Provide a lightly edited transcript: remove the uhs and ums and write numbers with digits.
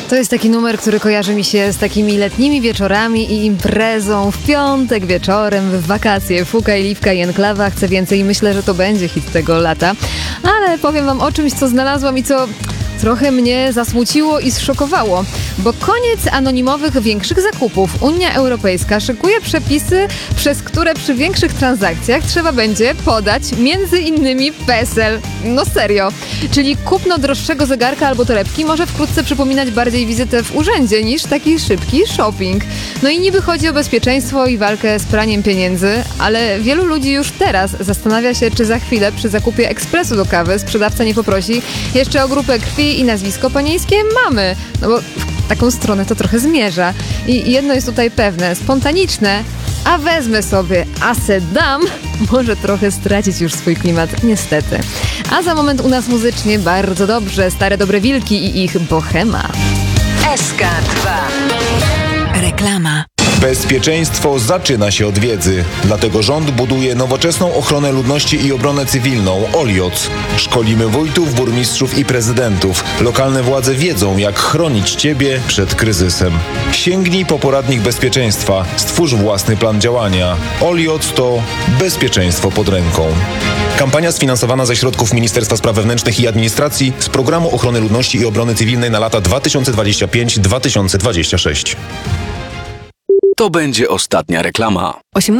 To jest taki numer, który kojarzy mi się z takimi letnimi wieczorami i imprezą w piątek wieczorem, w wakacje. Fuka i Liwka i Enklawa. Chcę więcej i myślę, że to będzie hit tego lata. Ale powiem wam o czymś, co znalazłam i co trochę mnie zasmuciło i zszokowało, bo koniec anonimowych większych zakupów. Unia Europejska szykuje przepisy, przez które przy większych transakcjach trzeba będzie podać między innymi PESEL. No serio. Czyli kupno droższego zegarka albo torebki może wkrótce przypominać bardziej wizytę w urzędzie niż taki szybki shopping. No i niby chodzi o bezpieczeństwo i walkę z praniem pieniędzy, ale wielu ludzi już teraz zastanawia się, czy za chwilę przy zakupie ekspresu do kawy sprzedawca nie poprosi jeszcze o grupę krwi i nazwisko panieńskie mamy. No bo w taką stronę to trochę zmierza. I jedno jest tutaj pewne, spontaniczne, a wezmę sobie, a se dam, może trochę stracić już swój klimat, niestety. A za moment u nas muzycznie bardzo dobrze, Stare Dobre Wilki i ich Bohema. SK2. Reklama. Bezpieczeństwo zaczyna się od wiedzy. Dlatego rząd buduje nowoczesną ochronę ludności i obronę cywilną OLIOC. Szkolimy wójtów, burmistrzów i prezydentów. Lokalne władze wiedzą, jak chronić Ciebie przed kryzysem. Sięgnij po poradnik bezpieczeństwa. Stwórz własny plan działania. OLIOC to bezpieczeństwo pod ręką. Kampania sfinansowana ze środków Ministerstwa Spraw Wewnętrznych i Administracji z Programu Ochrony Ludności i Obrony Cywilnej na lata 2025-2026. To będzie ostatnia reklama.